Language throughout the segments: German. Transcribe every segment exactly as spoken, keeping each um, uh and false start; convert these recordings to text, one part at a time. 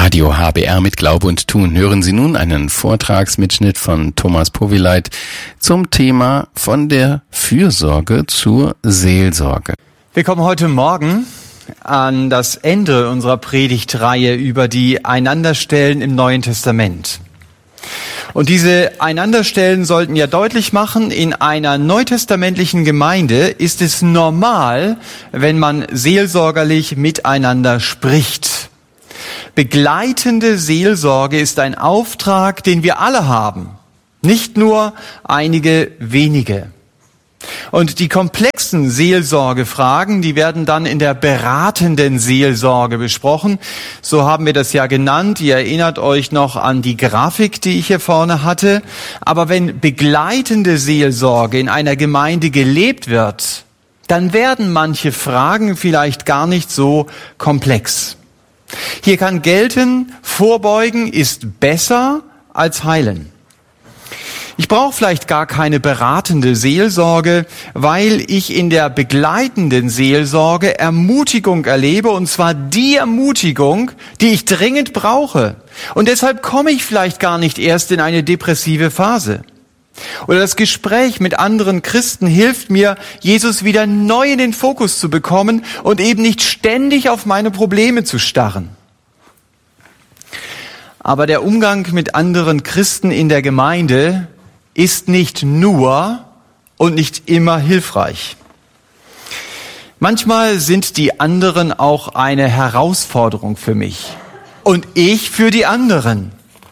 Radio H B R mit Glaube und Tun. Hören Sie nun einen Vortragsmitschnitt von Thomas Powileit zum Thema von der Fürsorge zur Seelsorge. Wir kommen heute Morgen an das Ende unserer Predigtreihe über die Einanderstellen im Neuen Testament. Und diese Einanderstellen sollten ja deutlich machen, in einer neutestamentlichen Gemeinde ist es normal, wenn man seelsorgerlich miteinander spricht. Begleitende Seelsorge ist ein Auftrag, den wir alle haben, nicht nur einige wenige. Und die komplexen Seelsorgefragen, die werden dann in der beratenden Seelsorge besprochen. So haben wir das ja genannt. Ihr erinnert euch noch an die Grafik, die ich hier vorne hatte. Aber wenn begleitende Seelsorge in einer Gemeinde gelebt wird, dann werden manche Fragen vielleicht gar nicht so komplex. Hier kann gelten, vorbeugen ist besser als heilen. Ich brauche vielleicht gar keine beratende Seelsorge, weil ich in der begleitenden Seelsorge Ermutigung erlebe, und zwar die Ermutigung, die ich dringend brauche. Und deshalb komme ich vielleicht gar nicht erst in eine depressive Phase. Oder das Gespräch mit anderen Christen hilft mir, Jesus wieder neu in den Fokus zu bekommen und eben nicht ständig auf meine Probleme zu starren. Aber der Umgang mit anderen Christen in der Gemeinde ist nicht nur und nicht immer hilfreich. Manchmal sind die anderen auch eine Herausforderung für mich und ich für die anderen.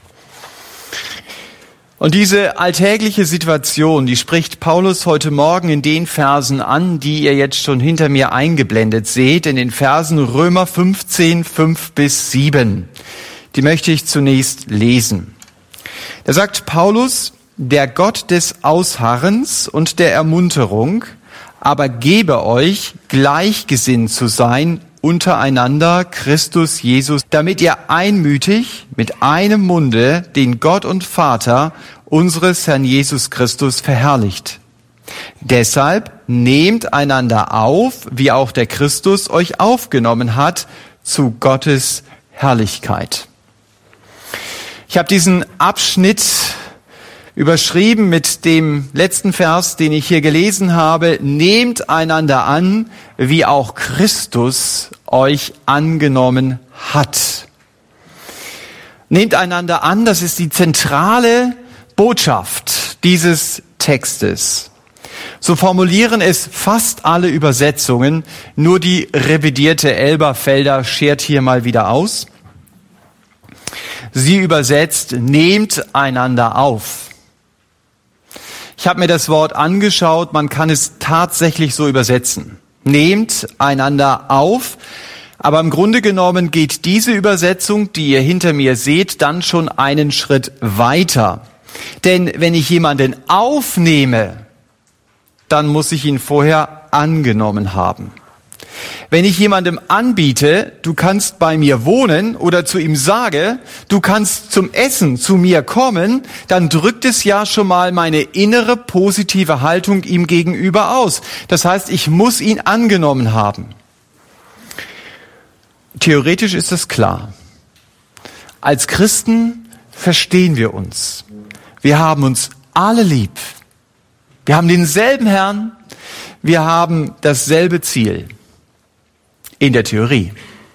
Und diese alltägliche Situation, die spricht Paulus heute Morgen in den Versen an, die ihr jetzt schon hinter mir eingeblendet seht, in den Versen Römer fünfzehn, fünf bis sieben. Die möchte ich zunächst lesen. Da sagt Paulus: Der Gott des Ausharrens und der Ermunterung aber gebe euch, gleichgesinnt zu sein untereinander Christus Jesus, damit ihr einmütig mit einem Munde den Gott und Vater unseres Herrn Jesus Christus verherrlicht. Deshalb nehmt einander auf, wie auch der Christus euch aufgenommen hat, zu Gottes Herrlichkeit. Ich habe diesen Abschnitt überschrieben mit dem letzten Vers, den ich hier gelesen habe: Nehmt einander an, wie auch Christus euch angenommen hat. Nehmt einander an, das ist die zentrale Botschaft dieses Textes. So formulieren es fast alle Übersetzungen, nur die revidierte Elberfelder schert hier mal wieder aus. Sie übersetzt: Nehmt einander auf. Ich habe mir das Wort angeschaut, man kann es tatsächlich so übersetzen. Nehmt einander auf, aber im Grunde genommen geht diese Übersetzung, die ihr hinter mir seht, dann schon einen Schritt weiter. Denn wenn ich jemanden aufnehme, dann muss ich ihn vorher angenommen haben. Wenn ich jemandem anbiete, du kannst bei mir wohnen, oder zu ihm sage, du kannst zum Essen zu mir kommen, dann drückt es ja schon mal meine innere positive Haltung ihm gegenüber aus. Das heißt, ich muss ihn angenommen haben. Theoretisch ist das klar. Als Christen verstehen wir uns. Wir haben uns alle lieb. Wir haben denselben Herrn. Wir haben dasselbe Ziel. In der Theorie.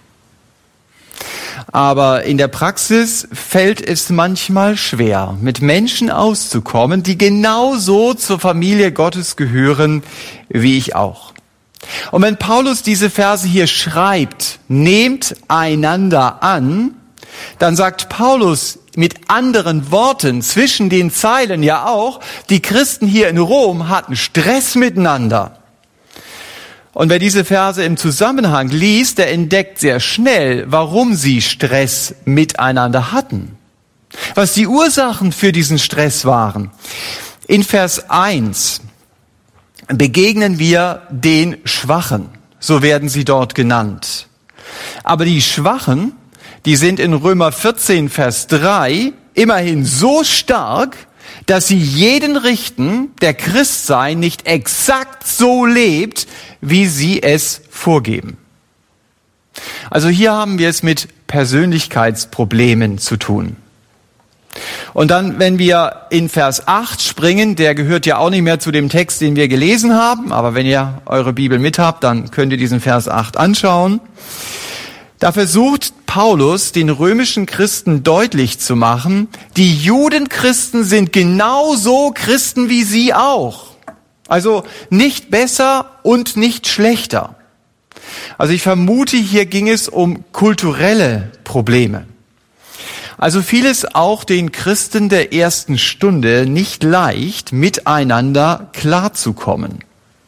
Aber in der Praxis fällt es manchmal schwer, mit Menschen auszukommen, die genauso zur Familie Gottes gehören, wie ich auch. Und wenn Paulus diese Verse hier schreibt, nehmt einander an, dann sagt Paulus mit anderen Worten zwischen den Zeilen ja auch, die Christen hier in Rom hatten Stress miteinander. Und wer diese Verse im Zusammenhang liest, der entdeckt sehr schnell, warum sie Stress miteinander hatten. Was die Ursachen für diesen Stress waren. In Vers eins begegnen wir den Schwachen. So werden sie dort genannt. Aber die Schwachen, die sind in Römer vierzehn, Vers drei immerhin so stark, dass sie jeden richten, der Christsein nicht exakt so lebt, wie sie es vorgeben. Also hier haben wir es mit Persönlichkeitsproblemen zu tun. Und dann, wenn wir in Vers acht springen, der gehört ja auch nicht mehr zu dem Text, den wir gelesen haben, aber wenn ihr eure Bibel mit habt, dann könnt ihr diesen Vers acht anschauen. Da versucht Paulus, den römischen Christen deutlich zu machen, die Judenchristen sind genauso Christen wie sie auch. Also nicht besser und nicht schlechter. Also ich vermute, hier ging es um kulturelle Probleme. Also fiel es auch den Christen der ersten Stunde nicht leicht, miteinander klarzukommen.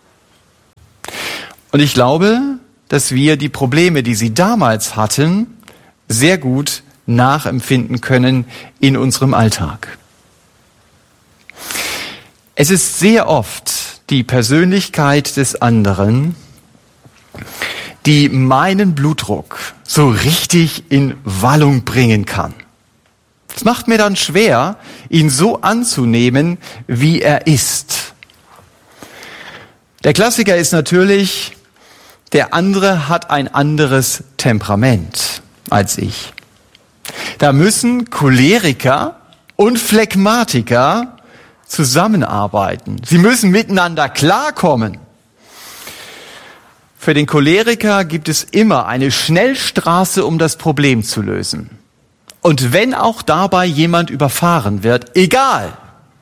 Und ich glaube, dass wir die Probleme, die sie damals hatten, sehr gut nachempfinden können in unserem Alltag. Es ist sehr oft die Persönlichkeit des anderen, die meinen Blutdruck so richtig in Wallung bringen kann. Es macht mir dann schwer, ihn so anzunehmen, wie er ist. Der Klassiker ist natürlich, der andere hat ein anderes Temperament als ich. Da müssen Choleriker und Phlegmatiker zusammenarbeiten. Sie müssen miteinander klarkommen. Für den Choleriker gibt es immer eine Schnellstraße, um das Problem zu lösen. Und wenn auch dabei jemand überfahren wird, egal.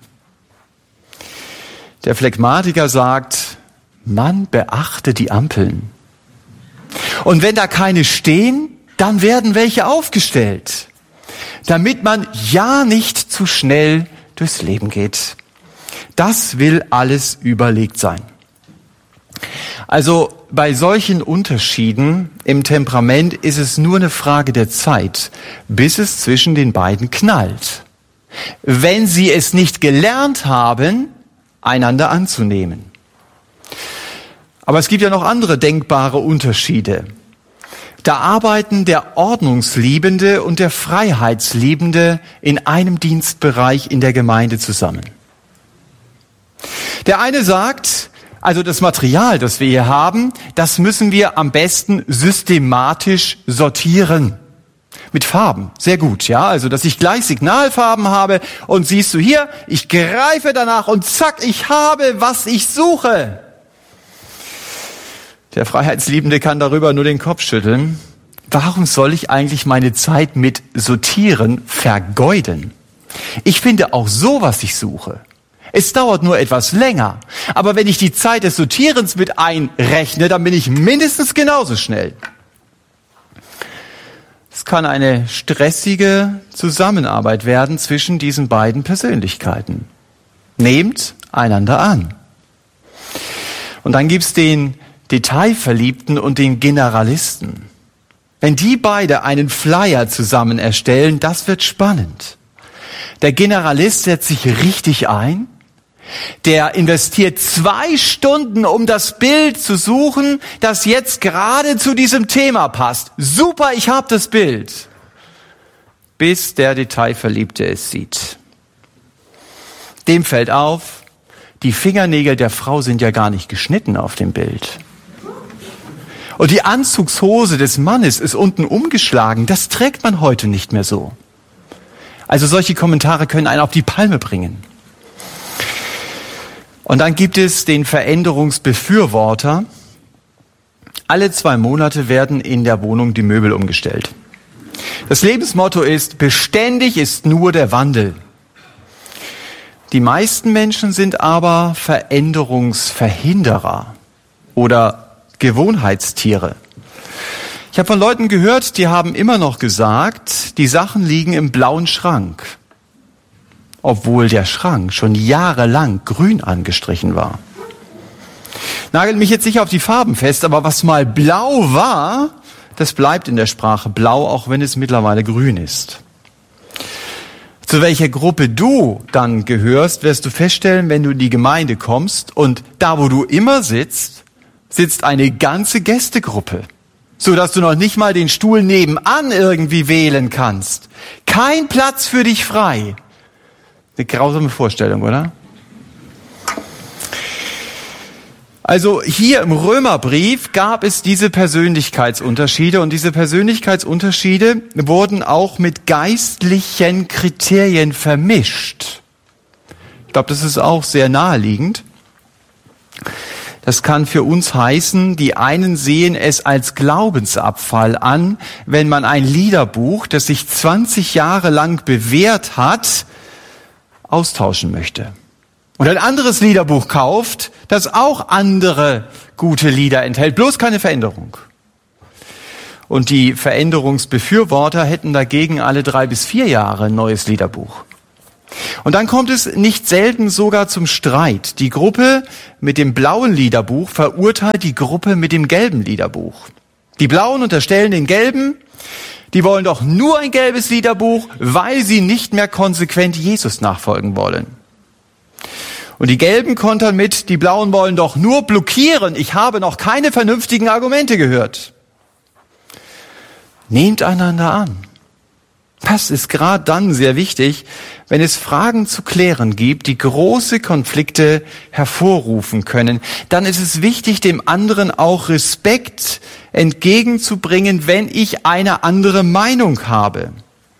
Der Phlegmatiker sagt, man beachte die Ampeln. Und wenn da keine stehen, dann werden welche aufgestellt, damit man ja nicht zu schnell durchs Leben geht. Das will alles überlegt sein. Also bei solchen Unterschieden im Temperament ist es nur eine Frage der Zeit, bis es zwischen den beiden knallt. Wenn sie es nicht gelernt haben, einander anzunehmen. Aber es gibt ja noch andere denkbare Unterschiede. Da arbeiten der Ordnungsliebende und der Freiheitsliebende in einem Dienstbereich in der Gemeinde zusammen. Der eine sagt, also das Material, das wir hier haben, das müssen wir am besten systematisch sortieren. Mit Farben, sehr gut, ja, also dass ich gleich Signalfarben habe und siehst du hier, ich greife danach und zack, ich habe, was ich suche. Der Freiheitsliebende kann darüber nur den Kopf schütteln. Warum soll ich eigentlich meine Zeit mit Sortieren vergeuden? Ich finde auch so, was ich suche. Es dauert nur etwas länger. Aber wenn ich die Zeit des Sortierens mit einrechne, dann bin ich mindestens genauso schnell. Es kann eine stressige Zusammenarbeit werden zwischen diesen beiden Persönlichkeiten. Nehmt einander an. Und dann gibt's den Detailverliebten und den Generalisten. Wenn die beide einen Flyer zusammen erstellen, das wird spannend. Der Generalist setzt sich richtig ein. Der investiert zwei Stunden, um das Bild zu suchen, das jetzt gerade zu diesem Thema passt. Super, ich habe das Bild. Bis der Detailverliebte es sieht. Dem fällt auf, die Fingernägel der Frau sind ja gar nicht geschnitten auf dem Bild. Und die Anzugshose des Mannes ist unten umgeschlagen. Das trägt man heute nicht mehr so. Also solche Kommentare können einen auf die Palme bringen. Und dann gibt es den Veränderungsbefürworter. Alle zwei Monate werden in der Wohnung die Möbel umgestellt. Das Lebensmotto ist, beständig ist nur der Wandel. Die meisten Menschen sind aber Veränderungsverhinderer oder Gewohnheitstiere. Ich habe von Leuten gehört, die haben immer noch gesagt, die Sachen liegen im blauen Schrank, obwohl der Schrank schon jahrelang grün angestrichen war. Nagelt mich jetzt nicht auf die Farben fest, aber was mal blau war, das bleibt in der Sprache blau, auch wenn es mittlerweile grün ist. Zu welcher Gruppe du dann gehörst, wirst du feststellen, wenn du in die Gemeinde kommst und da, wo du immer sitzt, sitzt eine ganze Gästegruppe, so dass du noch nicht mal den Stuhl nebenan irgendwie wählen kannst. Kein Platz für dich frei. Eine grausame Vorstellung, oder? Also hier im Römerbrief gab es diese Persönlichkeitsunterschiede und diese Persönlichkeitsunterschiede wurden auch mit geistlichen Kriterien vermischt. Ich glaube, das ist auch sehr naheliegend. Das kann für uns heißen, die einen sehen es als Glaubensabfall an, wenn man ein Liederbuch, das sich zwanzig Jahre lang bewährt hat, austauschen möchte. Und ein anderes Liederbuch kauft, das auch andere gute Lieder enthält, bloß keine Veränderung. Und die Veränderungsbefürworter hätten dagegen alle drei bis vier Jahre ein neues Liederbuch. Und dann kommt es nicht selten sogar zum Streit. Die Gruppe mit dem blauen Liederbuch verurteilt die Gruppe mit dem gelben Liederbuch. Die Blauen unterstellen den Gelben, die wollen doch nur ein gelbes Liederbuch, weil sie nicht mehr konsequent Jesus nachfolgen wollen. Und die Gelben kontern mit, die Blauen wollen doch nur blockieren, ich habe noch keine vernünftigen Argumente gehört. Nehmt einander an. Das ist gerade dann sehr wichtig, wenn es Fragen zu klären gibt, die große Konflikte hervorrufen können. Dann ist es wichtig, dem anderen auch Respekt entgegenzubringen, wenn ich eine andere Meinung habe.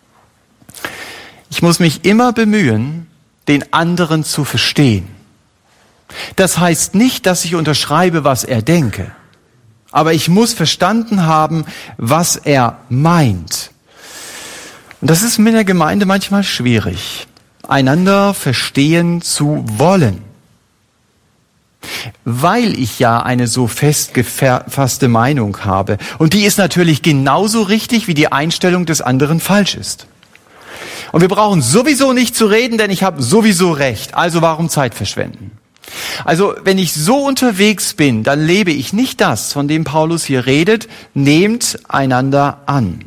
Ich muss mich immer bemühen, den anderen zu verstehen. Das heißt nicht, dass ich unterschreibe, was er denke. Aber ich muss verstanden haben, was er meint. Und das ist in der Gemeinde manchmal schwierig, einander verstehen zu wollen. Weil ich ja eine so festgefasste Meinung habe. Und die ist natürlich genauso richtig, wie die Einstellung des anderen falsch ist. Und wir brauchen sowieso nicht zu reden, denn ich habe sowieso recht. Also warum Zeit verschwenden? Also wenn ich so unterwegs bin, dann lebe ich nicht das, von dem Paulus hier redet, nehmt einander an.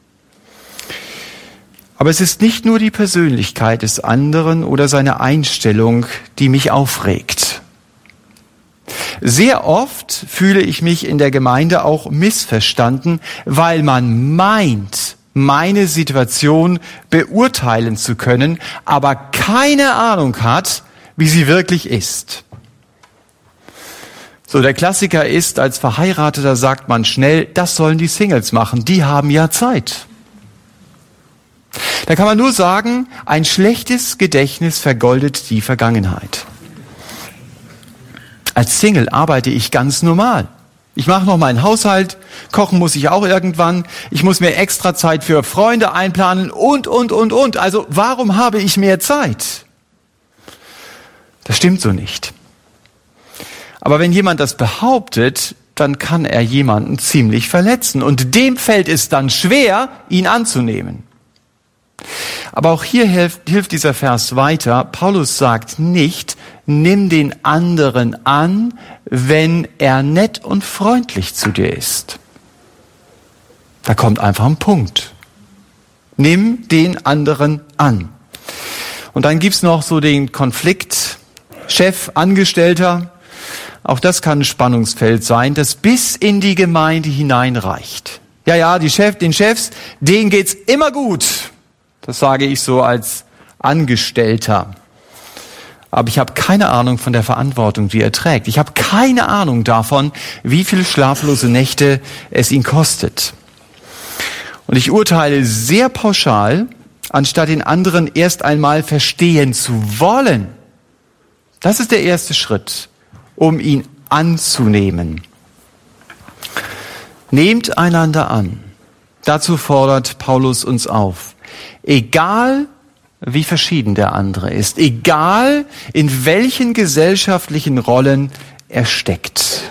Aber es ist nicht nur die Persönlichkeit des anderen oder seine Einstellung, die mich aufregt. Sehr oft fühle ich mich in der Gemeinde auch missverstanden, weil man meint, meine Situation beurteilen zu können, aber keine Ahnung hat, wie sie wirklich ist. So, der Klassiker ist, als Verheirateter sagt man schnell, das sollen die Singles machen, die haben ja Zeit. Da kann man nur sagen, ein schlechtes Gedächtnis vergoldet die Vergangenheit. Als Single arbeite ich ganz normal. Ich mache noch meinen Haushalt, kochen muss ich auch irgendwann, ich muss mir extra Zeit für Freunde einplanen und, und, und, und. Also warum habe ich mehr Zeit? Das stimmt so nicht. Aber wenn jemand das behauptet, dann kann er jemanden ziemlich verletzen. Und dem fällt es dann schwer, ihn anzunehmen. Aber auch hier hilft, hilft dieser Vers weiter. Paulus sagt nicht, nimm den anderen an, wenn er nett und freundlich zu dir ist. Da kommt einfach ein Punkt. Nimm den anderen an. Und dann gibt's noch so den Konflikt Chef, Angestellter. Auch das kann ein Spannungsfeld sein, das bis in die Gemeinde hineinreicht. Ja, ja, die Chef, den Chefs, denen geht's immer gut. Das sage ich so als Angestellter. Aber ich habe keine Ahnung von der Verantwortung, die er trägt. Ich habe keine Ahnung davon, wie viele schlaflose Nächte es ihn kostet. Und ich urteile sehr pauschal, anstatt den anderen erst einmal verstehen zu wollen. Das ist der erste Schritt, um ihn anzunehmen. Nehmt einander an. Dazu fordert Paulus uns auf. Egal, wie verschieden der andere ist, egal, in welchen gesellschaftlichen Rollen er steckt.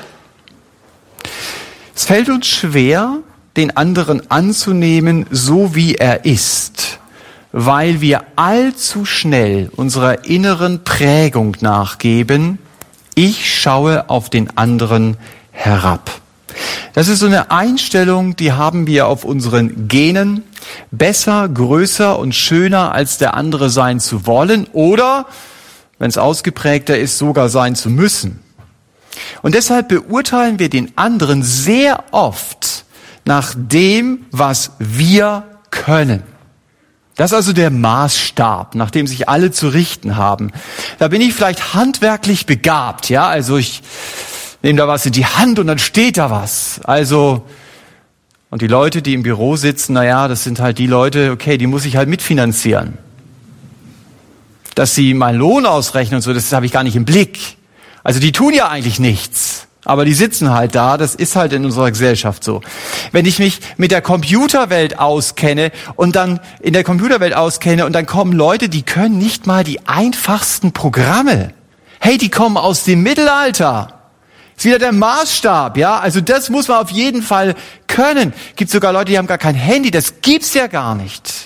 Es fällt uns schwer, den anderen anzunehmen, so wie er ist, weil wir allzu schnell unserer inneren Prägung nachgeben, ich schaue auf den anderen herab. Das ist so eine Einstellung, die haben wir auf unseren Genen, besser, größer und schöner als der andere sein zu wollen oder, wenn es ausgeprägter ist, sogar sein zu müssen. Und deshalb beurteilen wir den anderen sehr oft nach dem, was wir können. Das ist also der Maßstab, nach dem sich alle zu richten haben. Da bin ich vielleicht handwerklich begabt, ja, also ich nehmen da was in die Hand und dann steht da was. Also, und die Leute, die im Büro sitzen, naja, das sind halt die Leute, okay, die muss ich halt mitfinanzieren. Dass sie meinen Lohn ausrechnen und so, das habe ich gar nicht im Blick. Also die tun ja eigentlich nichts. Aber die sitzen halt da, das ist halt in unserer Gesellschaft so. Wenn ich mich mit der Computerwelt auskenne und dann in der Computerwelt auskenne und dann kommen Leute, die können nicht mal die einfachsten Programme. Hey, die kommen aus dem Mittelalter. Ist wieder der Maßstab, ja? Also das muss man auf jeden Fall können. Gibt sogar Leute, die haben gar kein Handy, das gibt's ja gar nicht.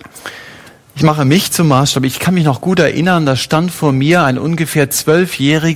Ich mache mich zum Maßstab. Ich kann mich noch gut erinnern, da stand vor mir ein ungefähr zwölfjähriger